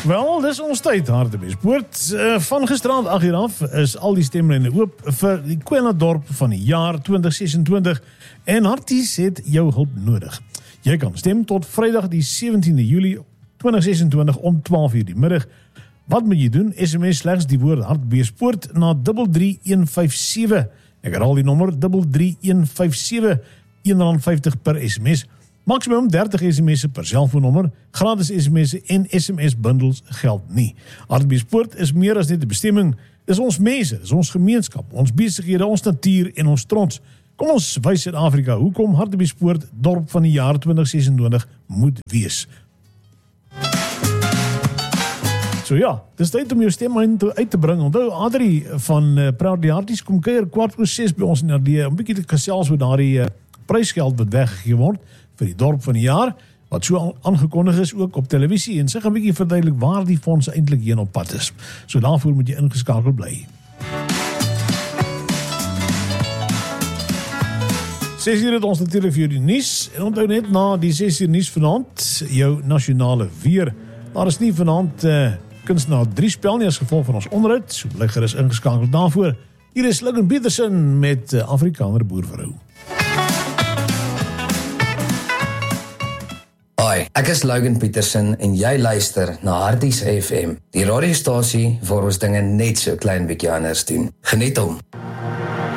Wel, dis ons tyd, Hartbeespoort. Van gisterand 8 uur af is al die stemrenne oop vir die Kwela-dorp van die jaar 2026 en Harties het jou hulp nodig. Jy kan stem tot Vrydag die 17de Julie 2026 om 12 uur die middag. Wat moet jy doen? SMS slegs die woord Hartbeespoort na 33157. Ek herhaal die nommer 33157, R1.50 per SMS. Maximum 30 sms'e per selfoonnommer, gratis sms'e en SMS-bundels geld nie. Hartbeespoort is meer as net 'n bestemming, dis ons mense, dis ons gemeenskap, ons besighede, ons natuur en ons trots. Kom ons wys Suid-Afrika hoekom Hartbeespoort dorp van die jaar 2026 moet wees. So ja, dis tyd om jou stem uit te bring. Onthou, Adrie van Proudly Harties kom kuier 5:15 by ons in RD, om bietjie te gesels oor daardie prysgeld wat weggegee word vir die dorp van die jaar, wat so aangekondig is ook op televisie, en sy gaan 'n bietjie verduidelik waar die fondse eintlik heen op pad is. So daarvoor moet jy ingeskakel bly. 6 uur het ons natuurlik vir jou die nuus, en onthou net na die 6 uur nuus vanaand, jou nasionale weer. Daar is nie vanaand kunstenaar 3 spel nie as gevolg van ons onderhoud, so bly gerus ingeskakel daarvoor. Hier is Logan Peterson met Afrikaner Boervrou. Hoi, ek is Logan Peterson en jy luister na Harties FM, die radiostasie waar ons dinge net so klein bietjie anders doen. Geniet hom.